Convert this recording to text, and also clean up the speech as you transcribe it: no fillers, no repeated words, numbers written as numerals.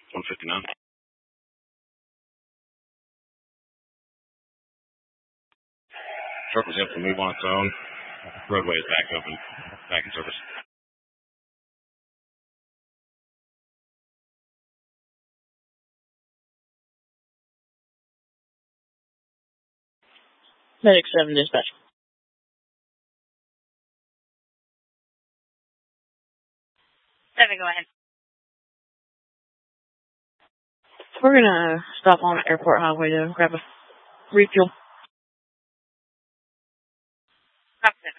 159. Truck was able to move on its own. Roadway is back open, back in service. Medic 7 dispatch. Go ahead. We're gonna stop on Airport Highway to grab a refuel. Copy that.